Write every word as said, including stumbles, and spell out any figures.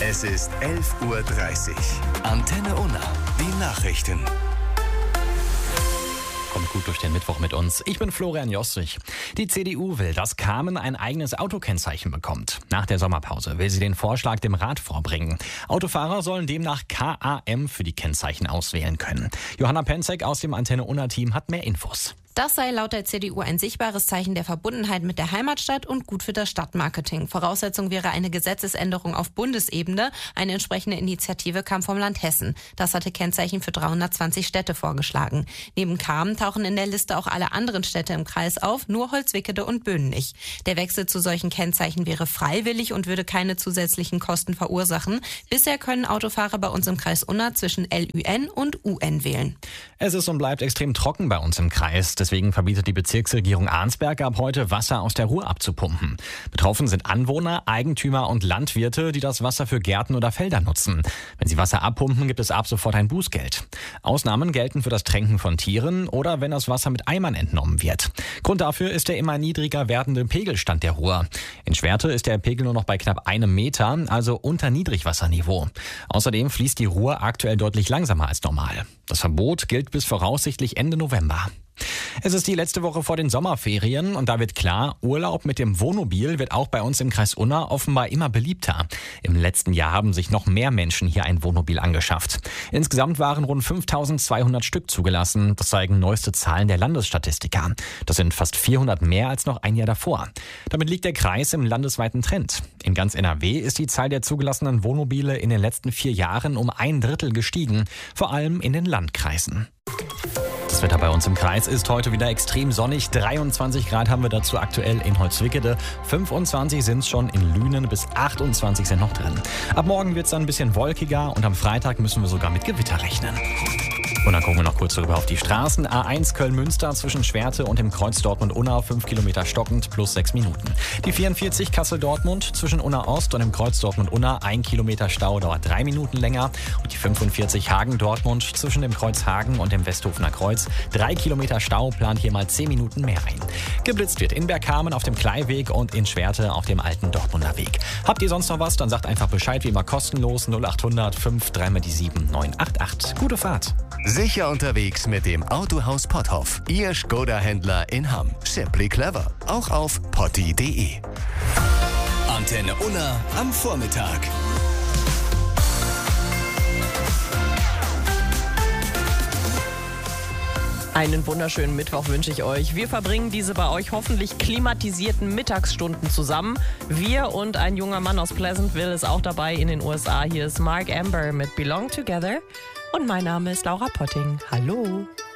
Es ist elf Uhr dreißig. Antenne Unna, die Nachrichten. Kommt gut durch den Mittwoch mit uns. Ich bin Florian Jostrich. Die C D U will, dass Kamen ein eigenes Autokennzeichen bekommt. Nach der Sommerpause will sie den Vorschlag dem Rat vorbringen. Autofahrer sollen demnach K A M für die Kennzeichen auswählen können. Johanna Penzek aus dem Antenne Unna-Team hat mehr Infos. Das sei laut der C D U ein sichtbares Zeichen der Verbundenheit mit der Heimatstadt und gut für das Stadtmarketing. Voraussetzung wäre eine Gesetzesänderung auf Bundesebene. Eine entsprechende Initiative kam vom Land Hessen. Das hatte Kennzeichen für dreihundertzwanzig Städte vorgeschlagen. Neben Kamen tauchen in der Liste auch alle anderen Städte im Kreis auf, nur Holzwickede und Böhnen nicht. Der Wechsel zu solchen Kennzeichen wäre freiwillig und würde keine zusätzlichen Kosten verursachen. Bisher können Autofahrer bei uns im Kreis Unna zwischen L Ü N und U N wählen. Es ist und bleibt extrem trocken bei uns im Kreis. Deswegen verbietet die Bezirksregierung Arnsberg ab heute, Wasser aus der Ruhr abzupumpen. Betroffen sind Anwohner, Eigentümer und Landwirte, die das Wasser für Gärten oder Felder nutzen. Wenn sie Wasser abpumpen, gibt es ab sofort ein Bußgeld. Ausnahmen gelten für das Tränken von Tieren oder wenn das Wasser mit Eimern entnommen wird. Grund dafür ist der immer niedriger werdende Pegelstand der Ruhr. In Schwerte ist der Pegel nur noch bei knapp einem Meter, also unter Niedrigwasserniveau. Außerdem fließt die Ruhr aktuell deutlich langsamer als normal. Das Verbot gilt bis voraussichtlich Ende November. Es ist die letzte Woche vor den Sommerferien und da wird klar, Urlaub mit dem Wohnmobil wird auch bei uns im Kreis Unna offenbar immer beliebter. Im letzten Jahr haben sich noch mehr Menschen hier ein Wohnmobil angeschafft. Insgesamt waren rund fünftausendzweihundert Stück zugelassen. Das zeigen neueste Zahlen der Landesstatistiker. Das sind fast vierhundert mehr als noch ein Jahr davor. Damit liegt der Kreis im landesweiten Trend. In ganz N R W ist die Zahl der zugelassenen Wohnmobile in den letzten vier Jahren um ein Drittel gestiegen, vor allem in den Landkreisen. Das Wetter bei uns im Kreis ist heute wieder extrem sonnig. dreiundzwanzig Grad haben wir dazu aktuell in Holzwickede. fünfundzwanzig sind es schon in Lünen, bis achtundzwanzig sind noch drin. Ab morgen wird es dann ein bisschen wolkiger und am Freitag müssen wir sogar mit Gewitter rechnen. Und dann gucken wir noch kurz rüber auf die Straßen. A eins Köln-Münster zwischen Schwerte und dem Kreuz Dortmund-Unna, fünf Kilometer stockend, plus sechs Minuten. Die vierundvierzig Kassel-Dortmund zwischen Unna-Ost und dem Kreuz Dortmund-Unna, ein Kilometer Stau, dauert drei Minuten länger. Und die fünfundvierzig Hagen-Dortmund zwischen dem Kreuz Hagen und dem Westhofener Kreuz, drei Kilometer Stau, plant hier mal zehn Minuten mehr ein. Geblitzt wird in Bergkamen auf dem Kleiweg und in Schwerte auf dem alten Dortmunder Weg. Habt ihr sonst noch was, dann sagt einfach Bescheid, wie immer kostenlos, null acht hundert fünf drei mal die sieben neun acht acht. Gute Fahrt! Sicher unterwegs mit dem Autohaus Potthoff. Ihr Skoda-Händler in Hamm. Simply clever. Auch auf potti punkt de. Antenne Unna am Vormittag. Einen wunderschönen Mittwoch wünsche ich euch. Wir verbringen diese bei euch hoffentlich klimatisierten Mittagsstunden zusammen. Wir und ein junger Mann aus Pleasantville ist auch dabei in den U S A. Hier ist Mark Amber mit Belong Together. Und mein Name ist Laura Potting. Hallo.